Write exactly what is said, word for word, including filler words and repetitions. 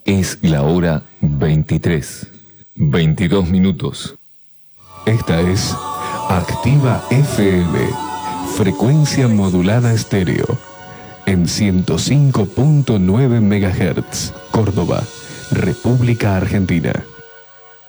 Es la hora veintitrés, veintidós minutos. Esta es Activa F M, frecuencia modulada estéreo, en ciento cinco punto nueve megahertz, Córdoba, República Argentina.